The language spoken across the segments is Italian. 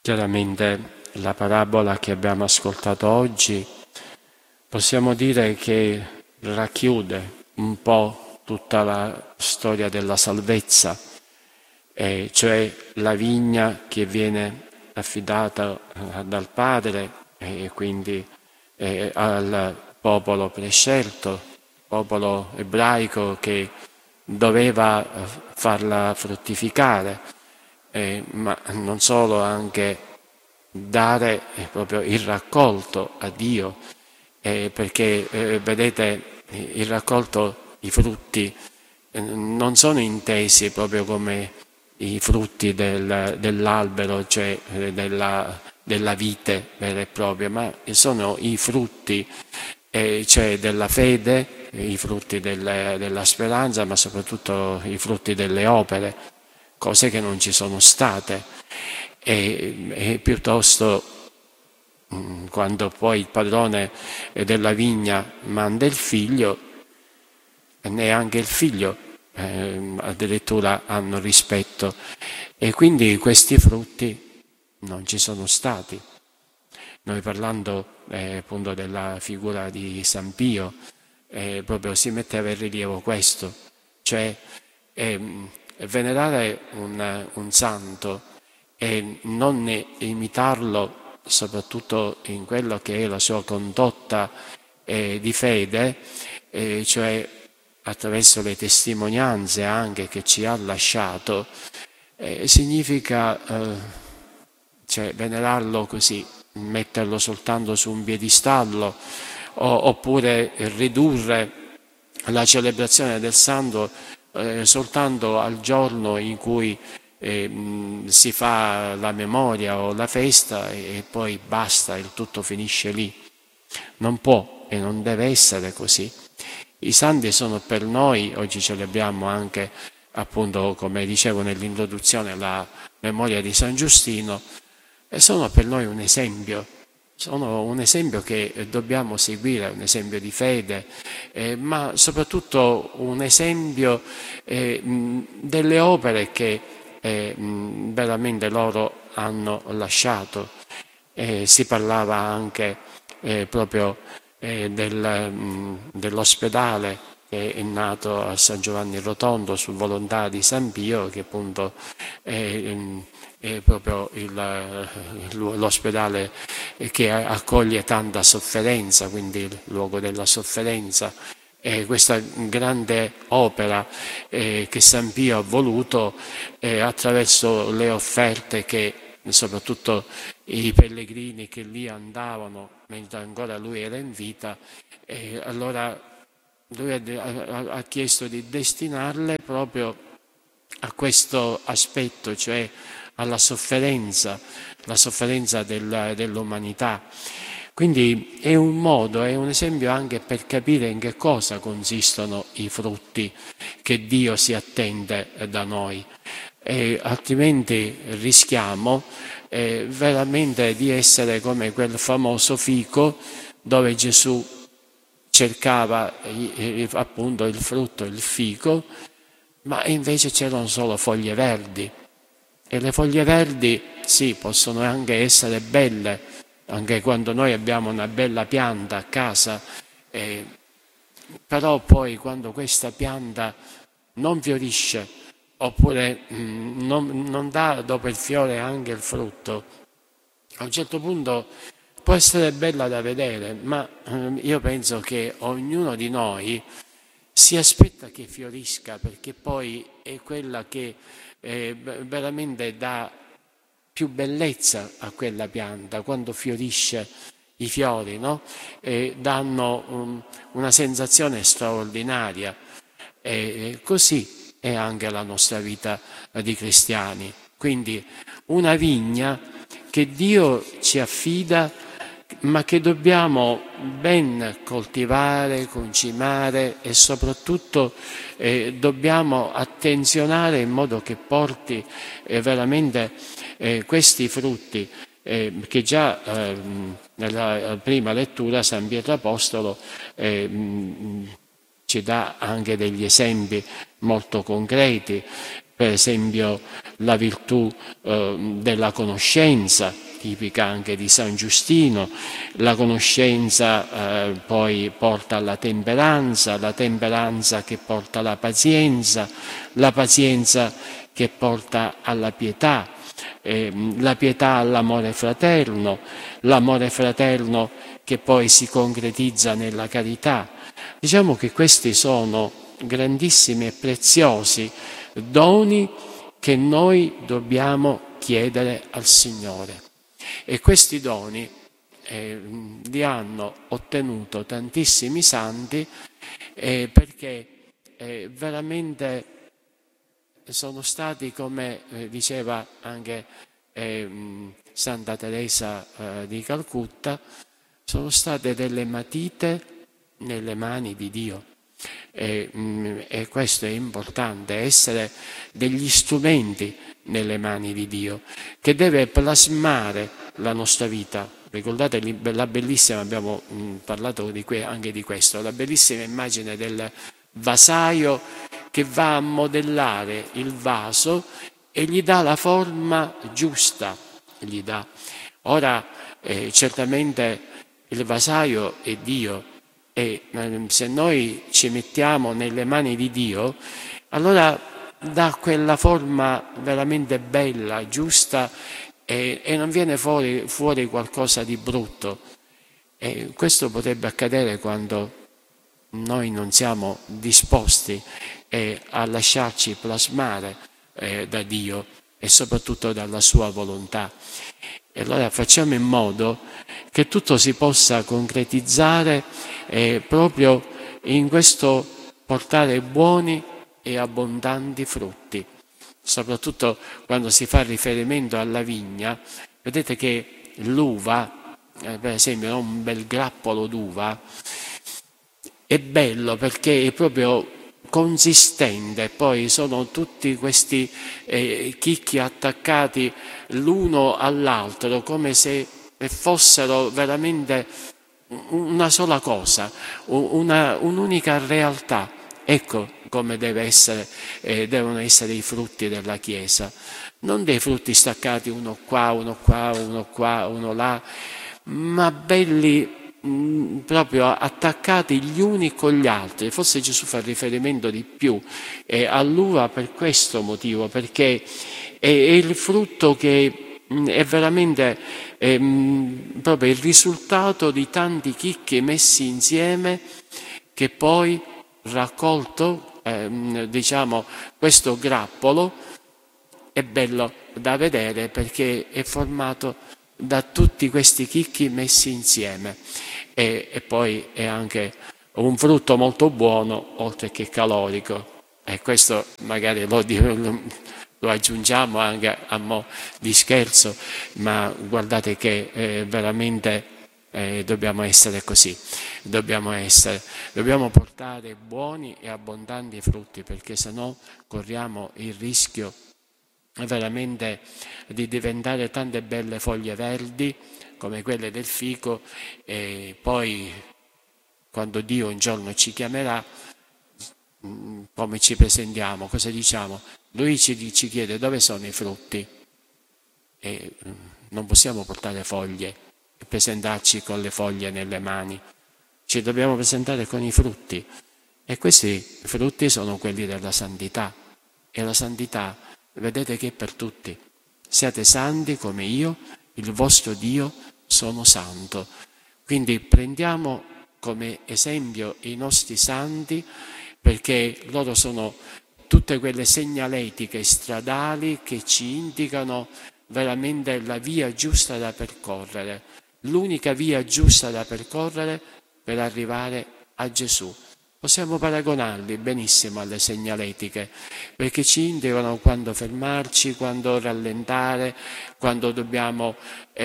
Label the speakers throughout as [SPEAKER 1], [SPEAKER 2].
[SPEAKER 1] Chiaramente la parabola che abbiamo ascoltato oggi possiamo dire che racchiude un po' tutta la storia della salvezza, cioè la vigna che viene affidata dal Padre e quindi al popolo prescelto, popolo ebraico che doveva farla fruttificare, ma non solo, anche dare proprio il raccolto a Dio, perché vedete il raccolto, i frutti non sono intesi proprio come i frutti dell'albero, cioè della vite vera e propria, ma sono i frutti cioè della fede, i frutti della speranza, ma soprattutto i frutti delle opere, cose che non ci sono state. E piuttosto quando poi il padrone della vigna manda il figlio, neanche il figlio addirittura hanno rispetto, e quindi questi frutti non ci sono stati. Noi parlando appunto della figura di San Pio, proprio si metteva in rilievo questo, cioè venerare un santo e non imitarlo soprattutto in quello che è la sua condotta di fede, cioè attraverso le testimonianze anche che ci ha lasciato, significa cioè, venerarlo così, metterlo soltanto su un piedistallo, oppure ridurre la celebrazione del santo soltanto al giorno in cui si fa la memoria o la festa e poi basta, il tutto finisce lì. Non può e non deve essere così. I santi sono per noi, oggi celebriamo anche, appunto, come dicevo nell'introduzione, la memoria di San Giustino, e sono per noi sono un esempio che dobbiamo seguire, un esempio di fede, ma soprattutto un esempio delle opere che veramente loro hanno lasciato. Si parlava anche proprio dell'ospedale che è nato a San Giovanni Rotondo su volontà di San Pio, che appunto è proprio l'ospedale che accoglie tanta sofferenza, quindi il luogo della sofferenza. Questa grande opera che San Pio ha voluto attraverso le offerte che soprattutto i pellegrini che lì andavano mentre ancora lui era in vita, allora lui ha chiesto di destinarle proprio a questo aspetto, cioè alla sofferenza, la sofferenza dell'umanità. Quindi è un modo, è un esempio anche per capire in che cosa consistono i frutti che Dio si attende da noi. Altrimenti rischiamo veramente di essere come quel famoso fico dove Gesù cercava appunto il frutto, il fico, ma invece c'erano solo foglie verdi. E le foglie verdi, sì, possono anche essere belle, anche quando noi abbiamo una bella pianta a casa, però poi quando questa pianta non fiorisce, oppure non dà dopo il fiore anche il frutto, a un certo punto può essere bella da vedere, ma io penso che ognuno di noi si aspetta che fiorisca, perché poi è quella che veramente dà più bellezza a quella pianta, quando fiorisce i fiori, no? Danno una sensazione straordinaria. E così è anche la nostra vita di cristiani. Quindi una vigna che Dio ci affida, ma che dobbiamo ben coltivare, concimare e soprattutto dobbiamo attenzionare in modo che porti veramente questi frutti che già nella prima lettura San Pietro Apostolo ci dà anche degli esempi molto concreti. per esempio la virtù della conoscenza, tipica anche di San Giustino. La conoscenza poi porta alla temperanza, la temperanza che porta alla pazienza, la pazienza che porta alla pietà, la pietà all'amore fraterno, l'amore fraterno che poi si concretizza nella carità. Diciamo che questi sono grandissimi e preziosi doni che noi dobbiamo chiedere al Signore. E questi doni li hanno ottenuto tantissimi santi perché veramente sono stati, come diceva anche Santa Teresa di Calcutta, sono state delle matite nelle mani di Dio. E questo è importante, essere degli strumenti nelle mani di Dio, che deve plasmare la nostra vita. Ricordate la bellissima, abbiamo parlato anche di questo, la bellissima immagine del vasaio che va a modellare il vaso e gli dà la forma giusta. Gli dà. Ora, certamente il vasaio è Dio, e se noi ci mettiamo nelle mani di Dio, allora dà quella forma veramente bella, giusta, e non viene fuori qualcosa di brutto. E questo potrebbe accadere quando noi non siamo disposti a lasciarci plasmare da Dio e soprattutto dalla sua volontà. E allora facciamo in modo che tutto si possa concretizzare proprio in questo portare buoni e abbondanti frutti. Soprattutto quando si fa riferimento alla vigna, vedete che l'uva, per esempio un bel grappolo d'uva, è bello perché è proprio consistente, poi sono tutti questi chicchi attaccati l'uno all'altro come se fossero veramente una sola cosa, un'unica realtà. Ecco come devono essere i frutti della Chiesa, non dei frutti staccati uno qua, uno qua, uno qua, uno là, ma belli proprio attaccati gli uni con gli altri. Forse Gesù fa riferimento di più all'uva per questo motivo, perché è il frutto che è veramente proprio il risultato di tanti chicchi messi insieme, che poi raccolto questo grappolo è bello da vedere perché è formato da tutti questi chicchi messi insieme e poi è anche un frutto molto buono oltre che calorico, e questo magari lo aggiungiamo anche a mo' di scherzo, ma guardate che veramente dobbiamo essere così, dobbiamo portare buoni e abbondanti frutti, perché sennò corriamo il rischio veramente di diventare tante belle foglie verdi come quelle del fico, e poi quando Dio un giorno ci chiamerà, come ci presentiamo, cosa diciamo? Lui ci chiede dove sono i frutti, e non possiamo portare foglie e presentarci con le foglie nelle mani, ci dobbiamo presentare con i frutti, e questi frutti sono quelli della santità, e la santità vedete che è per tutti. Siate santi come io, il vostro Dio, sono santo. Quindi prendiamo come esempio i nostri santi, perché loro sono tutte quelle segnaletiche stradali che ci indicano veramente la via giusta da percorrere, l'unica via giusta da percorrere per arrivare a Gesù. Possiamo paragonarli benissimo alle segnaletiche, perché ci indicano quando fermarci, quando rallentare, quando dobbiamo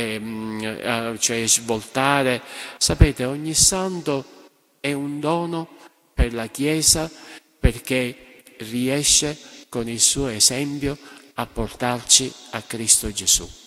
[SPEAKER 1] svoltare. Sapete, ogni santo è un dono per la Chiesa, perché riesce con il suo esempio a portarci a Cristo Gesù.